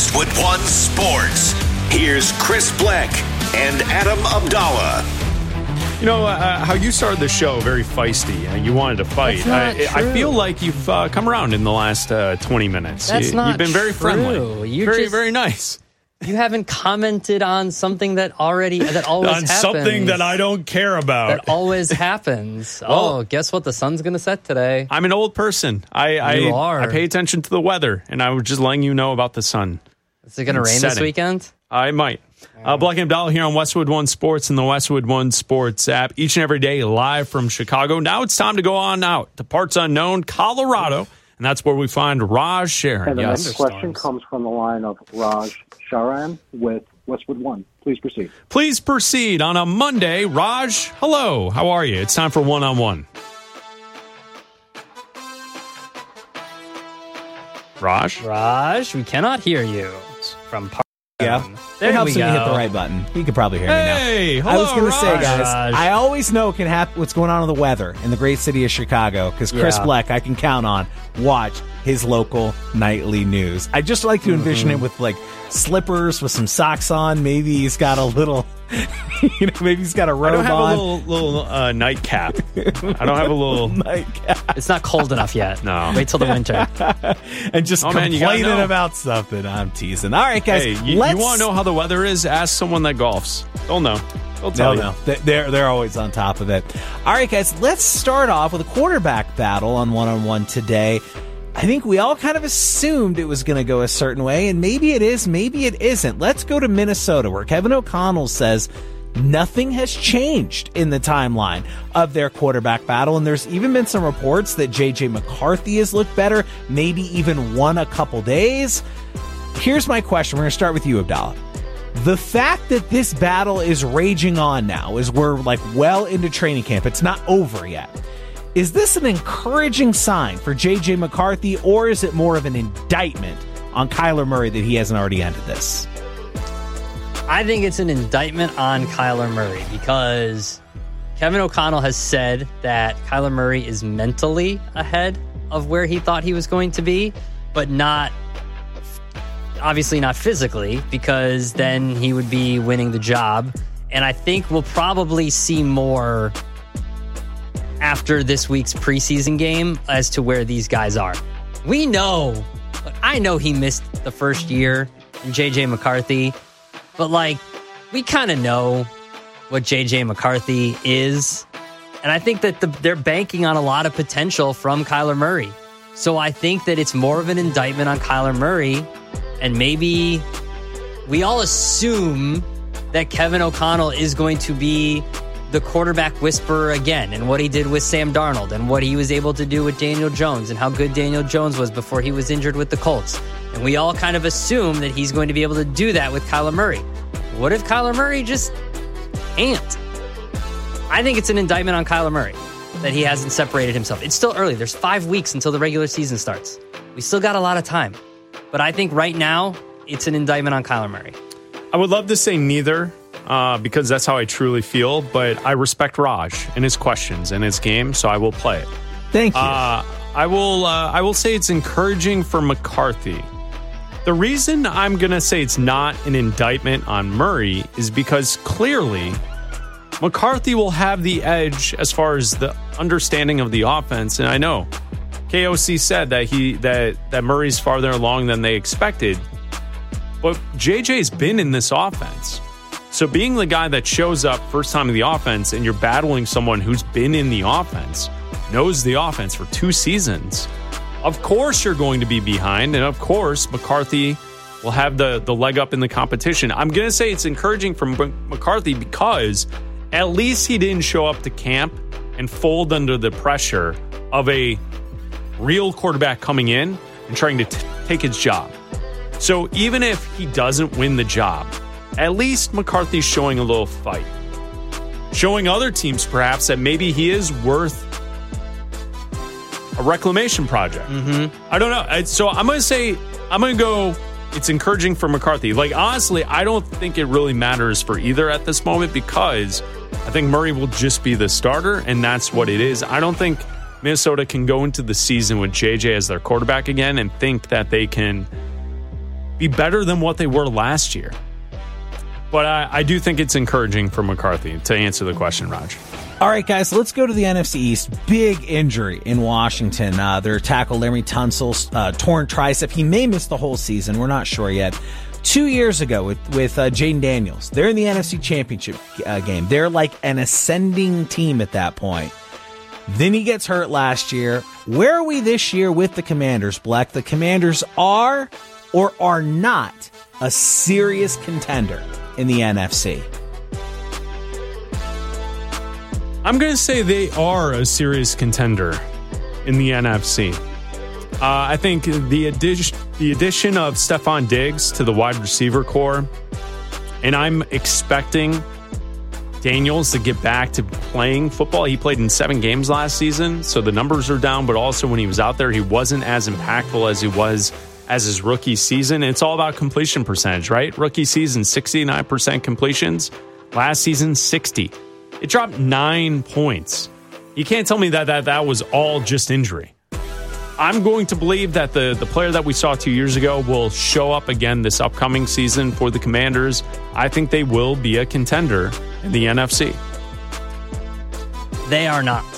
Westwood One Sports. Here's Chris Bleck and Adam Abdallah. You know, how you started the show very feisty and you wanted to fight. I feel like you've come around in the last 20 minutes. You've been very friendly. Very nice. You haven't commented on something that always happens. Something that I don't care about. That always happens. Well, guess what? The sun's going to set today. I'm an old person. I pay attention to the weather, and I was just letting you know about the sun. Is it going to rain this weekend? I might. Bleck and Abdallah here on Westwood One Sports and the Westwood One Sports app. Each and every day live from Chicago. Now it's time to go on out to parts unknown, Colorado. And that's where we find Raj Sharon. And the next question comes from the line of Raj Sharan with Westwood One. Please proceed. Please proceed on a Monday. Raj, hello. How are you? It's time for one-on-one. Raj, we cannot hear you. From Yeah. There it helps we when you go. hit the right button. You can probably hear me now. Hey, hello, I was going to say, guys, Raj. I always know what's going on in the weather in the great city of Chicago because Chris Bleck, I can count on, watch his local nightly news. I just like to envision it with like slippers with some socks on. Maybe he's got a little, maybe he's got a robe on. I don't have a little nightcap. I don't have a little nightcap. It's not cold enough yet. No. Wait till the winter. And just complaining about something. I'm teasing. All right, guys. Hey, you want to know how the weather is? Ask someone that golfs. They'll know. They'll tell you. No. They're always on top of it. All right, guys. Let's start off with a quarterback battle on one-on-one today. I think we all kind of assumed it was going to go a certain way, and maybe it is, maybe it isn't. Let's go to Minnesota, where Kevin O'Connell says nothing has changed in the timeline of their quarterback battle, and there's even been some reports that J.J. McCarthy has looked better, maybe even won a couple days. Here's my question. We're going to start with you, Abdallah. The fact that this battle is raging on now, as we're like well into training camp, it's not over yet. Is this an encouraging sign for J.J. McCarthy, or is it more of an indictment on Kyler Murray that he hasn't already ended this? I think it's an indictment on Kyler Murray because Kevin O'Connell has said that Kyler Murray is mentally ahead of where he thought he was going to be, but obviously not physically, because then he would be winning the job. And I think we'll probably see more after this week's preseason game as to where these guys are. I know he missed the first year in J.J. McCarthy, but we kind of know what J.J. McCarthy is. And I think that they're banking on a lot of potential from Kyler Murray. So I think that it's more of an indictment on Kyler Murray. And maybe we all assume that Kevin O'Connell is going to be the quarterback whisperer again, and what he did with Sam Darnold and what he was able to do with Daniel Jones and how good Daniel Jones was before he was injured with the Colts. And we all kind of assume that he's going to be able to do that with Kyler Murray. What if Kyler Murray just can't? I think it's an indictment on Kyler Murray that he hasn't separated himself. It's still early. There's 5 weeks until the regular season starts. We still got a lot of time. But I think right now, it's an indictment on Kyler Murray. I would love to say neither, because that's how I truly feel, but I respect Raj and his questions and his game, so I will play it. Thank you. I will say it's encouraging for McCarthy. The reason I'm going to say it's not an indictment on Murray is because clearly McCarthy will have the edge as far as the understanding of the offense, and I know KOC said that Murray's farther along than they expected, but JJ's been in this offense. So being the guy that shows up first time in the offense and you're battling someone who's been in the offense, knows the offense for 2 seasons, of course you're going to be behind, and of course McCarthy will have the leg up in the competition. I'm going to say it's encouraging for McCarthy because at least he didn't show up to camp and fold under the pressure of a real quarterback coming in and trying to take his job. So even if he doesn't win the job, at least McCarthy's showing a little fight. Showing other teams perhaps that maybe he is worth a reclamation project. I don't know. So I'm going to go, it's encouraging for McCarthy. Honestly, I don't think it really matters for either at this moment because I think Murray will just be the starter, and that's what it is. I don't think Minnesota can go into the season with JJ as their quarterback again and think that they can be better than what they were last year. But I do think it's encouraging for McCarthy, to answer the question, Raj. All right, guys, let's go to the NFC East. Big injury in Washington. Their tackle, Laremy Tunsil's torn tricep. He may miss the whole season. We're not sure yet. 2 years ago with Jaden Daniels, they're in the NFC Championship game. They're like an ascending team at that point. Then he gets hurt last year. Where are we this year with the Commanders, Black? The Commanders are or are not a serious contender in the NFC. I'm going to say they are a serious contender in the NFC. I think the addition of Stephon Diggs to the wide receiver core, and I'm expecting Daniels to get back to playing football. He played in 7 games last season, so the numbers are down, but also when he was out there, he wasn't as impactful as he was as his rookie season. It's all about completion percentage, right? Rookie season, 69% completions. Last season, 60. It dropped 9 points. You can't tell me that was all just injury. I'm going to believe that the player that we saw 2 years ago will show up again this upcoming season for the Commanders. I think they will be a contender in the NFC. They are not.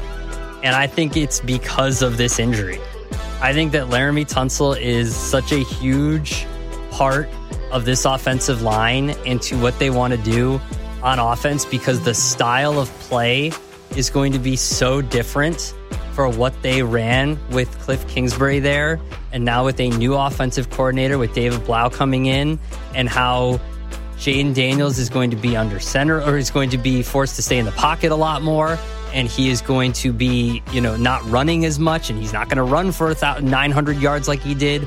And I think it's because of this injury. I think that Laremy Tunsil is such a huge part of this offensive line into what they want to do on offense, because the style of play is going to be so different for what they ran with Cliff Kingsbury there, and now with a new offensive coordinator with David Blau coming in, and how Jaden Daniels is going to be under center, or is going to be forced to stay in the pocket a lot more, and he is going to be, not running as much, and he's not going to run for 900 yards like he did,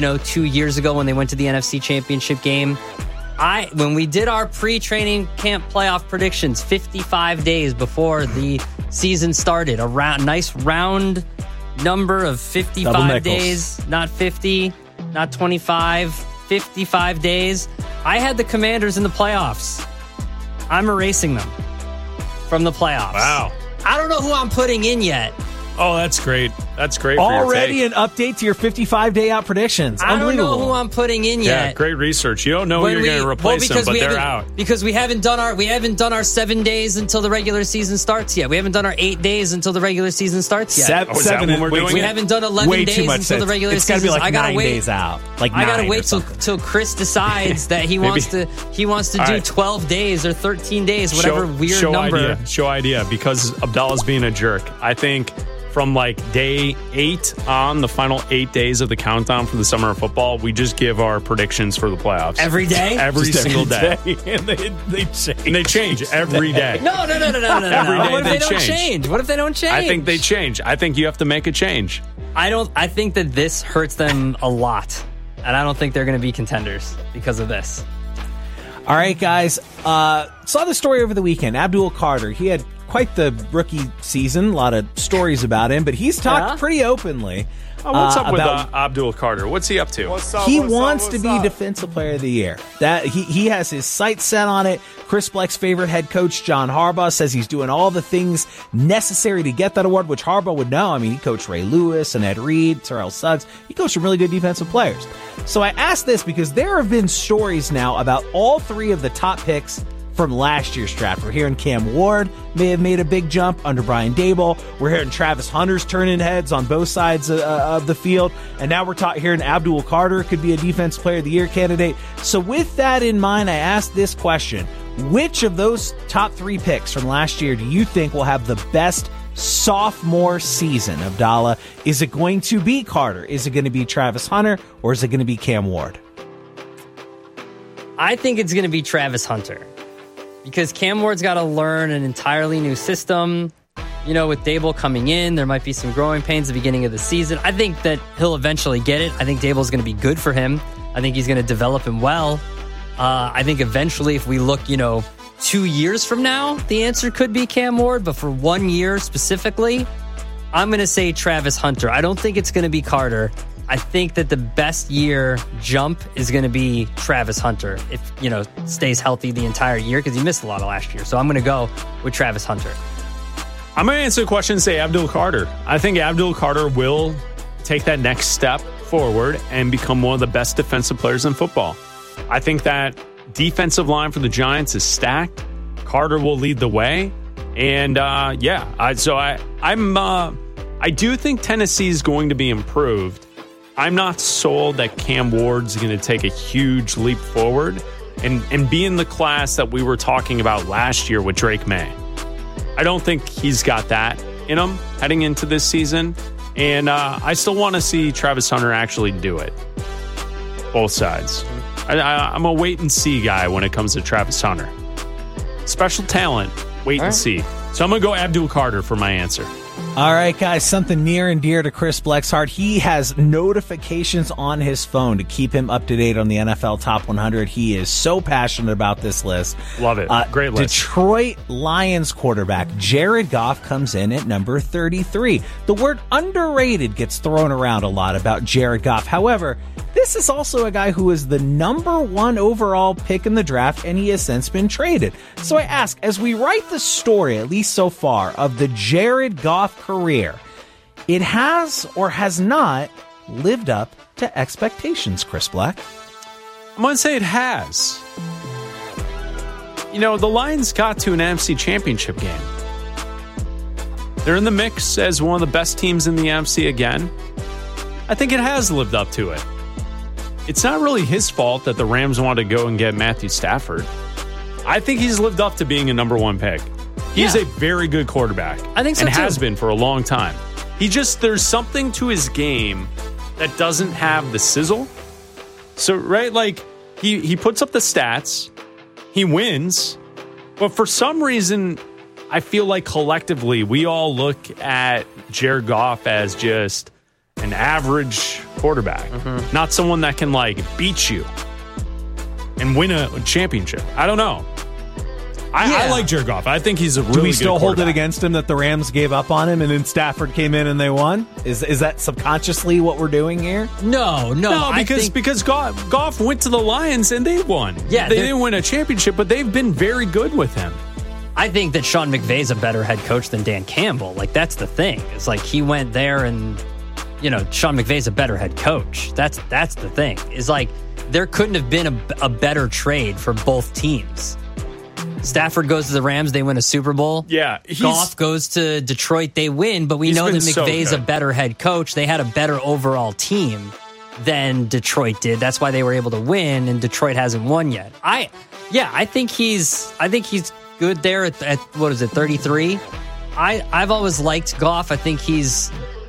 2 years ago when they went to the NFC Championship game. When we did our pre-training camp playoff predictions 55 days before the season started, a nice round number of 55 days, not 50, not 25, 55 days. I had the Commanders in the playoffs. I'm erasing them from the playoffs. Wow. I don't know who I'm putting in yet. Oh, that's great. That's great. Already an update to your 55-day out predictions. I don't know who I'm putting in yet. Yeah, great research. You don't know who you're going to replace them, but they're out. Because we haven't done our 7 days until the regular season starts yet. We haven't done our 8 days until the regular season starts yet. We haven't done 11 days until the regular season. It's got to be like 9 days out. I got to wait till Chris decides that he wants to do 12 days or 13 days, whatever weird number. Show idea, because Abdallah's being a jerk. I think from day 8 on, the final 8 days of the countdown for the summer of football, we just give our predictions for the playoffs. Every day? Every single day. And they change. And they change every day. No. Every day What if they don't change? What if they don't change? I think they change. I think you have to make a change. I think that this hurts them a lot. And I don't think they're going to be contenders because of this. All right, guys. Saw the story over the weekend. Abdul Carter. He had quite the rookie season. A lot of stories about him, but he's talked pretty openly. What's up with Abdul Carter? What's he up to? He wants to be Defensive Player of the Year. That he has his sights set on it. Chris Black's favorite head coach, John Harbaugh, says he's doing all the things necessary to get that award, which Harbaugh would know. I mean, he coached Ray Lewis and Ed Reed, Terrell Suggs. He coached some really good defensive players. So I asked this because there have been stories now about all 3 of the top picks from last year's draft. We're hearing Cam Ward may have made a big jump under Brian Daboll. We're hearing Travis Hunter's turning heads on both sides of the field. And now we're hearing Abdul Carter could be a Defensive Player of the Year candidate. So with that in mind, I asked this question. Which of those top 3 picks from last year do you think will have the best sophomore season, Abdallah? Is it going to be Carter? Is it going to be Travis Hunter? Or is it going to be Cam Ward? I think it's going to be Travis Hunter. Because Cam Ward's got to learn an entirely new system. With Daboll coming in, there might be some growing pains at the beginning of the season. I think that he'll eventually get it. I think Daboll's going to be good for him. I think he's going to develop him well. I think eventually, if we look, 2 years from now, the answer could be Cam Ward. But for 1 year specifically, I'm going to say Travis Hunter. I don't think it's going to be Carter. I think that the best year jump is going to be Travis Hunter if, stays healthy the entire year, because he missed a lot of last year. So I'm going to go with Travis Hunter. I'm going to answer the question and say Abdul Carter. I think Abdul Carter will take that next step forward and become one of the best defensive players in football. I think that defensive line for the Giants is stacked. Carter will lead the way. And I do think Tennessee is going to be improved. I'm not sold that Cam Ward's going to take a huge leap forward and be in the class that we were talking about last year with Drake May. I don't think he's got that in him heading into this season. And I still want to see Travis Hunter actually do it. Both sides. I'm a wait and see guy when it comes to Travis Hunter. Special talent, wait and see. So I'm going to go Abdul Carter for my answer. All right, guys, something near and dear to Chris Bleck's heart. He has notifications on his phone to keep him up to date on the NFL Top 100. He is so passionate about this list. Love it. Great list. Detroit Lions quarterback Jared Goff comes in at number 33. The word underrated gets thrown around a lot about Jared Goff. However, this is also a guy who is the number 1 overall pick in the draft, and he has since been traded. So I ask, as we write the story, at least so far, of the Jared Goff career, it has or has not lived up to expectations, Chris Bleck? I'm going to say it has. You know, the Lions got to an NFC Championship game. They're in the mix as one of the best teams in the NFC again. I think it has lived up to it. It's not really his fault that the Rams wanted to go and get Matthew Stafford. I think he's lived up to being a number 1 pick. He's a very good quarterback. I think so, and too. has been for a long time. There's something to his game that doesn't have the sizzle. So, right, like, he puts up the stats, he wins, but for some reason, I feel like collectively we all look at Jared Goff as just an average quarterback, not someone that can, like, beat you and win a championship. I don't know. I like Jared Goff. I think he's a really good Do we still hold it quarterback. against him that the Rams gave up on him and then Stafford came in and they won? Is that subconsciously what we're doing here? No, because Goff went to the Lions and they won. Yeah, they didn't win a championship, but they've been very good with him. I think that Sean McVay's a better head coach than Dan Campbell. Like, that's the thing. It's like he went there and, you know, Sean McVay's a better head coach. That's the thing. It's like there couldn't have been a better trade for both teams. Stafford goes to the Rams, they win a Super Bowl. Yeah. Goff goes to Detroit, they win, but we know that McVay's a better head coach. They had a better overall team than Detroit did. That's why they were able to win, and Detroit hasn't won yet. I think he's good there at what is it, 33? I've always liked Goff. I think he's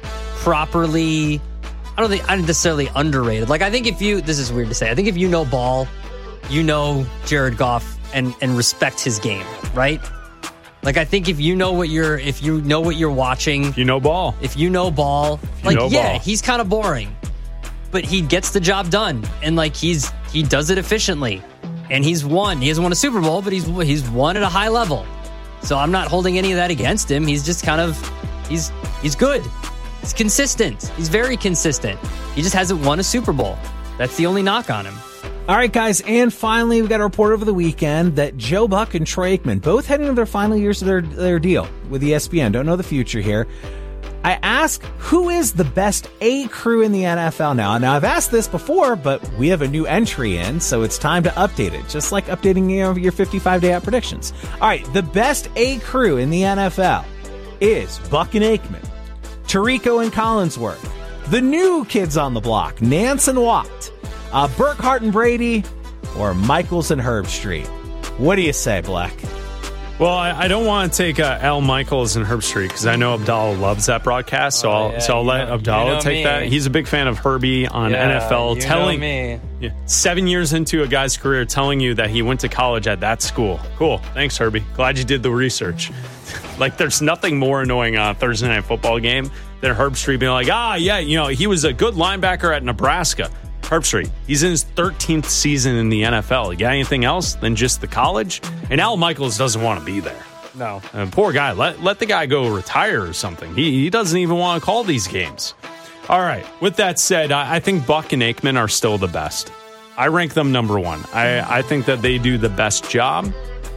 properly, I don't necessarily underrated. Like, I think this is weird to say, I think if you know ball, you know Jared Goff and respect his game, right? Like, I think if you know what you're watching, You know ball. if you know ball, he's kind of boring, but he gets the job done, and like he does it efficiently, and he's won. He hasn't won a Super Bowl, but he's won at a high level. So I'm not holding any of that against him. He's just kind of he's good. He's consistent. He's very consistent. He just hasn't won a Super Bowl. That's the only knock on him. All right, guys, and finally, we got a report over the weekend that Joe Buck and Troy Aikman, both heading into their final years of their deal with ESPN. Don't know the future here. I ask, who is the best A crew in the NFL now? Now, I've asked this before, but we have a new entry in, so it's time to update it, just like updating your 55-day out predictions. All right, the best A crew in the NFL is Buck and Aikman, Tirico and Collinsworth, the new kids on the block, Nance and Watt, Burkhart and Brady, or Michaels and Herbstreit. What do you say, Black? Well, I don't want to take Al Michaels and Herbstreit because I know Abdallah loves that broadcast, so I'll let Abdallah take that. He's a big fan of Herbie on NFL, telling me 7 years into a guy's career, telling you that he went to college at that school. Cool, thanks, Herbie. Glad you did the research. Like, there's nothing more annoying on a Thursday night football game than Herbstreit being like, he was a good linebacker at Nebraska. Herbstreit, he's in his 13th season in the NFL. You got anything else than just the college? And Al Michaels doesn't want to be there. No. Poor guy. Let the guy go retire or something. He doesn't even want to call these games. All right. With that said, I think Buck and Aikman are still the best. I rank them number 1. I think that they do the best job.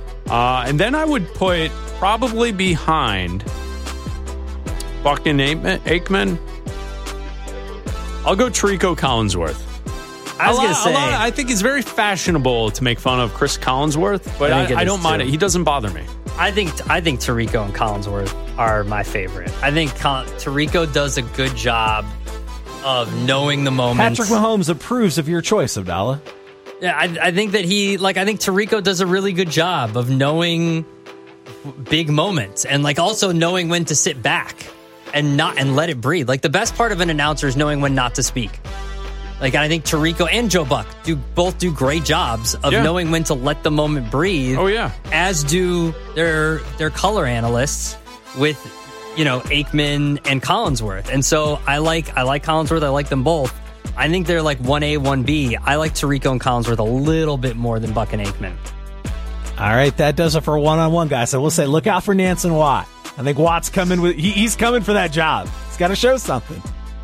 And then I would put probably behind Buck and Aikman, I'll go Tarico Collinsworth. I was going to say, I think it's very fashionable to make fun of Chris Collinsworth, but I don't mind it. He doesn't bother me. I think Tarico and Collinsworth are my favorite. I think Tarico does a good job of knowing the moments. Patrick Mahomes approves of your choice, Abdallah. Yeah, I think that I think Tarico does a really good job of knowing big moments and also knowing when to sit back and let it breathe. Like, the best part of an announcer is knowing when not to speak. Like, I think Tarico and Joe Buck both do great jobs of knowing when to let the moment breathe. Oh, yeah. As do their color analysts with, Aikman and Collinsworth. And so I like Collinsworth. I like them both. I think they're like 1A, 1B. I like Tarico and Collinsworth a little bit more than Buck and Aikman. All right, that does it for one-on-one, guys. So we'll say look out for Nance and Watt. I think Watt's coming he's coming for that job. He's got to show something.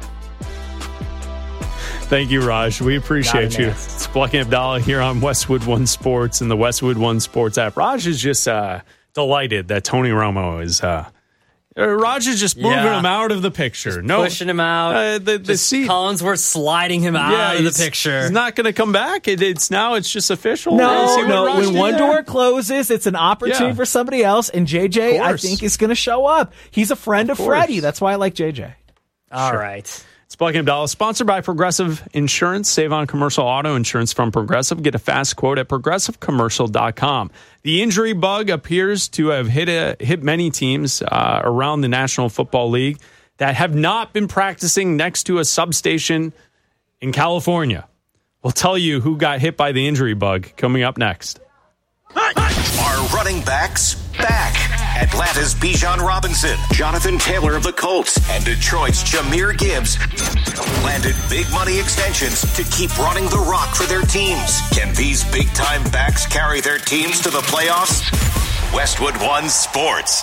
Thank you, Raj. We appreciate you. It's Black and Abdallah here on Westwood One Sports and the Westwood One Sports app. Raj is just delighted that Tony Romo is... Raj is just moving him out of the picture. Pushing him out. The seat. Collinsworth sliding him out of the picture. He's not going to come back. It's just official. No. When one door closes, it's an opportunity for somebody else. And JJ, I think, is going to show up. He's a friend of Freddie. That's why I like JJ. All right. It's Black and Abdallah, sponsored by Progressive Insurance. Save on commercial auto insurance from Progressive. Get a fast quote at progressivecommercial.com. The injury bug appears to have hit many teams around the National Football League that have not been practicing next to a substation in California. We'll tell you who got hit by the injury bug coming up next. Are running backs back? Atlanta's Bijan Robinson, Jonathan Taylor of the Colts, and Detroit's Jahmyr Gibbs landed big money extensions to keep running the rock for their teams. Can these big-time backs carry their teams to the playoffs? Westwood One Sports.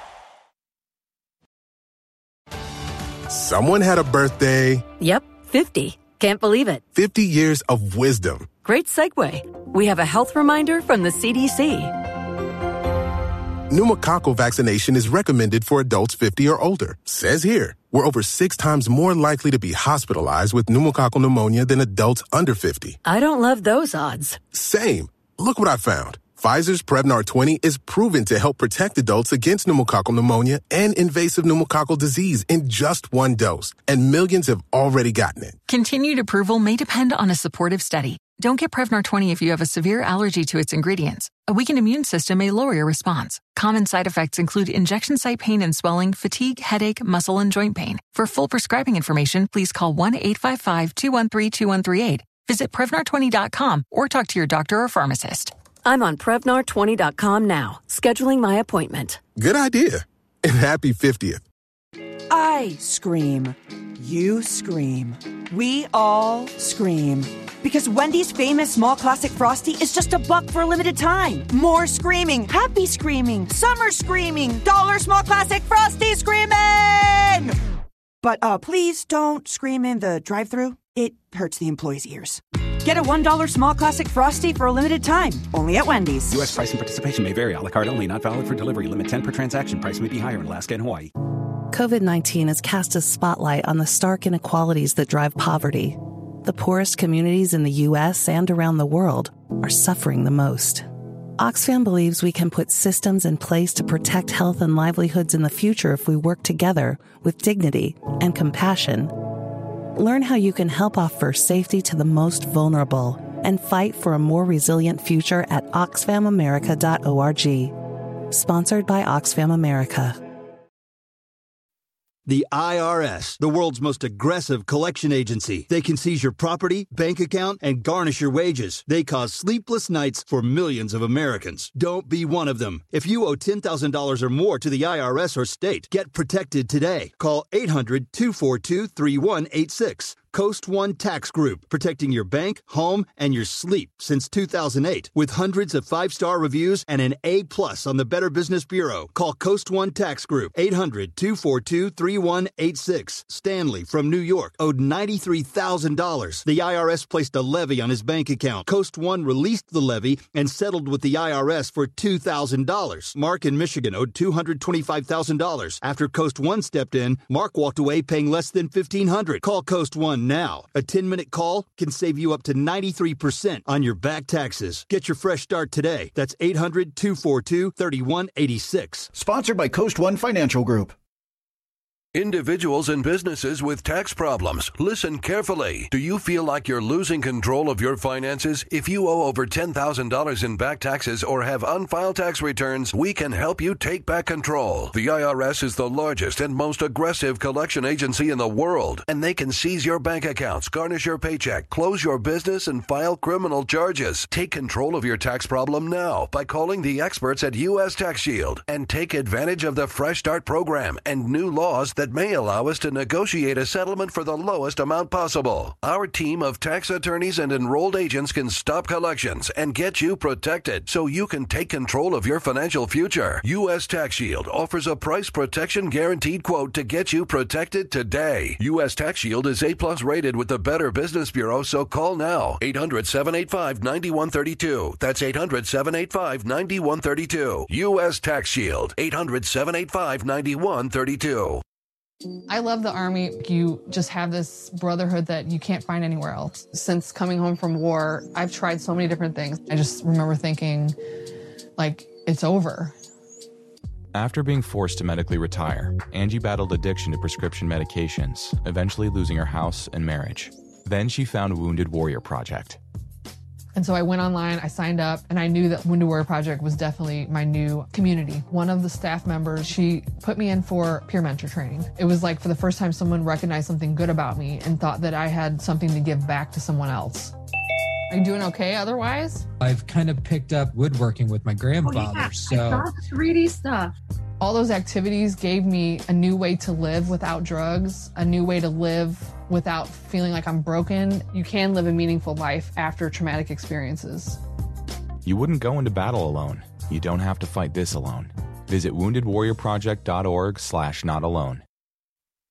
Someone had a birthday. Yep, 50. Can't believe it. 50 years of wisdom. Great segue. We have a health reminder from the CDC. Pneumococcal vaccination is recommended for adults 50 or older. Says here, we're over 6 times more likely to be hospitalized with pneumococcal pneumonia than adults under 50. I don't love those odds. Same. Look what I found. Pfizer's Prevnar 20 is proven to help protect adults against pneumococcal pneumonia and invasive pneumococcal disease in just 1 dose. And millions have already gotten it. Continued approval may depend on a supportive study. Don't get Prevnar 20 if you have a severe allergy to its ingredients. A weakened immune system may lower your response. Common side effects include injection site pain and swelling, fatigue, headache, muscle, and joint pain. For full prescribing information, please call 1-855-213-2138. Visit Prevnar20.com or talk to your doctor or pharmacist. I'm on Prevnar20.com now, scheduling my appointment. Good idea. And happy 50th. I scream. You scream. We all scream. Because Wendy's famous small classic Frosty is just $1 for a limited time. More screaming, happy screaming, summer screaming, dollar small classic Frosty screaming! But please don't scream in the drive-thru. It hurts the employees' ears. Get a $1 small classic Frosty for a limited time, only at Wendy's. U.S. price and participation may vary. A la carte only. Not valid for delivery. Limit 10 per transaction. Price may be higher in Alaska and Hawaii. COVID-19 has cast a spotlight on the stark inequalities that drive poverty. The poorest communities in the U.S. and around the world are suffering the most. Oxfam believes we can put systems in place to protect health and livelihoods in the future if we work together with dignity and compassion. Learn how you can help offer safety to the most vulnerable and fight for a more resilient future at oxfamamerica.org. Sponsored by Oxfam America. The IRS, the world's most aggressive collection agency. They can seize your property, bank account, and garnish your wages. They cause sleepless nights for millions of Americans. Don't be one of them. If you owe $10,000 or more to the IRS or state, get protected today. Call 800-242-3186. Coast One Tax Group, protecting your bank, home, and your sleep since 2008. With hundreds of 5-star reviews and an A+ on the Better Business Bureau. Call Coast One Tax Group, 800-242-3186. Stanley from New York owed $93,000. The IRS placed a levy on his bank account. Coast One released the levy and settled with the IRS for $2,000. Mark in Michigan owed $225,000. After Coast One stepped in, Mark walked away paying less than $1,500. Call Coast One now. A 10-minute call can save you up to 93% on your back taxes. Get your fresh start today. That's 800-242-3186. Sponsored by Coast One Financial Group. Individuals and businesses with tax problems, listen carefully. Do you feel like you're losing control of your finances? If you owe over $10,000 in back taxes or have unfiled tax returns, we can help you take back control. The IRS is the largest and most aggressive collection agency in the world, and they can seize your bank accounts, garnish your paycheck, close your business, and file criminal charges. Take control of your tax problem now by calling the experts at U.S. Tax Shield and take advantage of the Fresh Start program and new laws that may allow us to negotiate a settlement for the lowest amount possible. Our team of tax attorneys and enrolled agents can stop collections and get you protected so you can take control of your financial future. U.S. Tax Shield offers a price protection guaranteed quote to get you protected today. U.S. Tax Shield is A+ rated with the Better Business Bureau, so call now. 800-785-9132. That's 800-785-9132. U.S. Tax Shield. 800-785-9132. I love the Army. You just have this brotherhood that you can't find anywhere else. Since coming home from war, I've tried so many different things. I just remember thinking, like, it's over. After being forced to medically retire, Angie battled addiction to prescription medications, eventually losing her house and marriage. Then she found Wounded Warrior Project. And so I went online, I signed up, and I knew that Wounded Warrior Project was definitely my new community. One of the staff members, she put me in for peer mentor training. It was like for the first time someone recognized something good about me and thought that I had something to give back to someone else. Are you doing okay otherwise? I've kind of picked up woodworking with my grandfather, I so... saw the 3D stuff. All those activities gave me a new way to live without drugs, a new way to live without feeling like I'm broken. You can live a meaningful life after traumatic experiences. You wouldn't go into battle alone. You don't have to fight this alone. Visit woundedwarriorproject.org/notalone.